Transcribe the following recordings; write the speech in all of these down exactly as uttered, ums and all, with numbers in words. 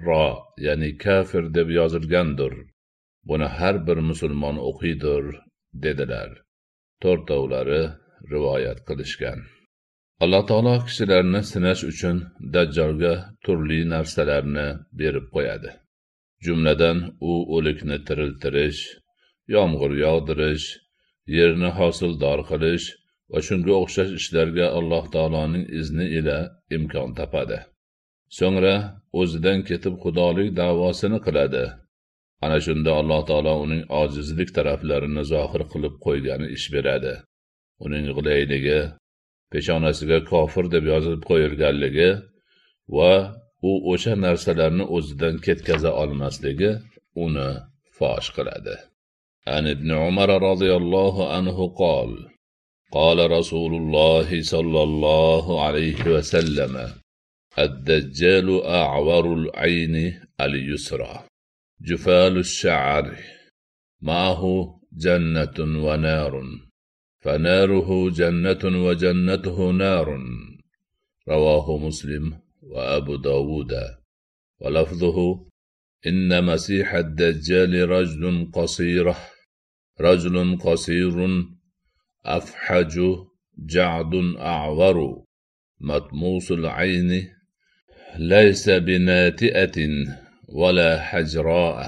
ro, ya'ni kafir deb yozilgandir. Buni har bir musulmon o'qiydir, dedilar. To'rtovlari rivoyat qilishgan. Alloh taolo kishilarni sinash uchun Dajjolga turli narsalarni berib qo'yadi. Jumladan u o'likni tiriltirish, yomg'ir yog'dirish, yerni hosildor qilish va shunga o'xshash ishlarga Alloh taoloning izni ila imkon topadi. So'ngra o'zidan ketib xudolik da'vosini qiladi. Ana shunda Alloh taolo uning ojizlik taraflarini zohir qilib qo'ygani ish beradi. Uning g'ilayligi, peshonasiga kofir deb yozib qo'yilganligi va u o'sha narsalarni o'zidan ketkaza olmasligi uni fosh qiladi. An ibn Umar radhiyallohu anhu qol: Qala Rasululloh sallallohu alayhi va sallam: Ad-dajjalu a'warul ayni al-yusra, jufalus sha'ri, ma'ahu jannatun wa narun, fanaruhu jannatun wa jannatuhu narun. Rawahu Muslim wa Abu Dawud. Wa lafzuhu: Inna masiha ad-dajjali rajulun qasirah, rajulun qasirun afhaju ja'dun a'waru, matmusul ayni, laysa binati'atin wala hajra'ah,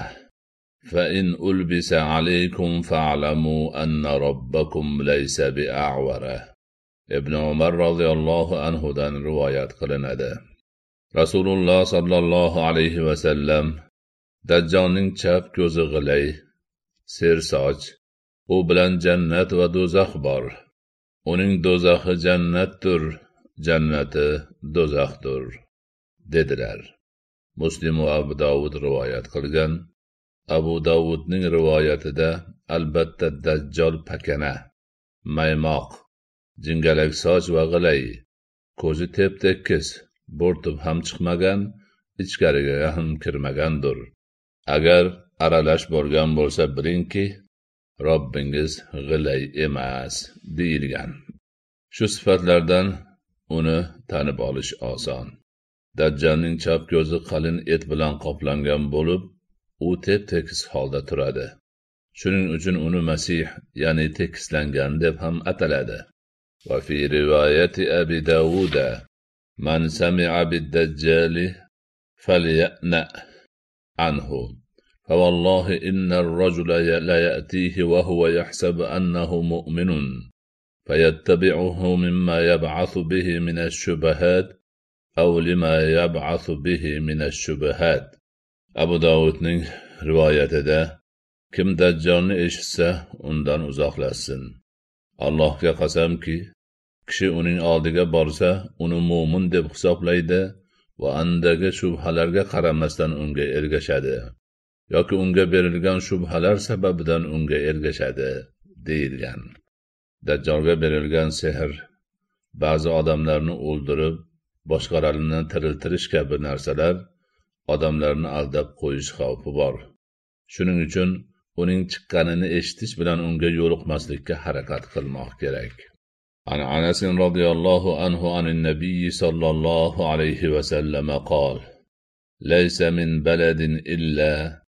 فإن ألبس عليكم فاعلموا أن ربكم ليس بأعور. Ibn Umar radhiyallohu anhu dan rivoyat qilinadi. Rasululloh sallallohu alayhi va sallam: Dajjolning chap ko'zi g'ilay, sersoch, u bilan jannat va do'zax bor. Uning do'zaxi jannatdir, jannati do'zaxdir, dedilar. Muslim va Abu Dawud rivoyat qilgan. Abu Dawudning rivoyatida albatta Dajjol pakana, maymoq, jingalak soch va g'ilay, ko'zi tep-tekis, bo'rtib ham chiqmagan, ichkariga ham kirmagandir. Agar aralash bo'lgan bo'lsa bilingki, Robbingiz g'ilay emas, deyilgan. Shu sifatlardan uni tanib olish oson. Dajjalning chap ko'zi qalin et bilan qoplangan bo'lib, u tep-tekis holda turadi. Shuning uchun uni Masih, ya'ni tekislangan deb ham ataladi. Va fi rivoyati Abi Dawud: Man sami'a bid-dajjali falya'na anhu. فوالله إن الرجل لا يأتيه وهو يحسب أنه مؤمن فيتبعه مما يبعث به من الشبهات أو لما يبعث به من الشبهات. Abu Dawudning rivoyatida: Kim Dajjolni eshitsa, undan uzoqlashsin. Allohga qasamki, kishi uning oldiga borsa, uni mu'min deb hisoblaydi va andagi shubhalarga qaramasdan unga ergashadi, yoki unga berilgan shubhalar sababidan unga ergashadi, deyilgan. Dajjolga berilgan sehr ba'zi odamlarni o'ldirib, boshqalarini tiriltirish kabi narsalar odamlarni aldab qo'yish xavfi bor. Shuning uchun uning chiqqanini eshitish bilan unga yo'liqmaslikka harakat qilmoq kerak. An Anas radhiyallohu anhu anin nabiy sallallohu alayhi va sallam qol: Laysa min baladin illa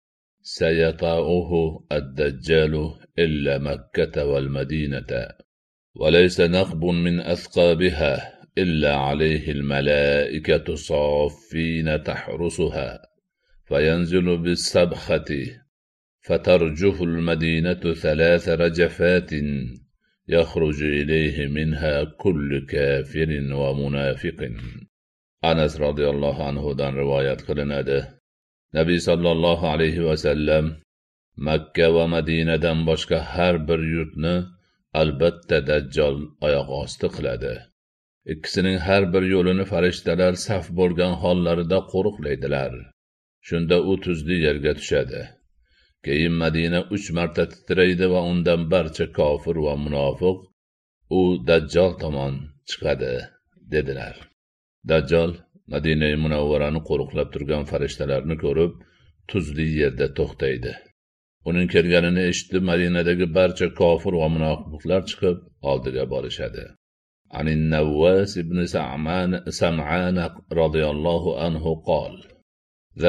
sayata'uhu ad-dajjalu illa Makkah wal Madinata, wa laysa naqbun min athqabiha إلا عليه الملائكة صافين تحرسها فينزل بالسبخة فترجف المدينة ثلاث رجفات يخرج إليه منها كل كافر ومنافق. Anas radhiyallohu anhu dan rivoyat qilinadi. Nabiy sallallohu alayhi va sallam Makka va Madinadan boshqa har bir yurtni albatta Dajjal oyoq osti qiladi. Ikkisining har bir yo'lini farishtalar saf bo'lgan hollarida qo'riqlaydilar. Shunda u tuzli yerga tushadi. Keyin Madina uch marta titraydi va undan barcha kofir va munofiq u Dajjal tomon chiqadi, dedilar. Dajjal Madina-i Munawvarani qo'riqlab turgan farishtalarni ko'rib, tuzli yerda to'xtaydi. Uning kelganini eshitib, Madinadagi barcha kofir va munofiqlar chiqib oldiga borishadi. عن النواس بن سمعان رضي الله عنه قال: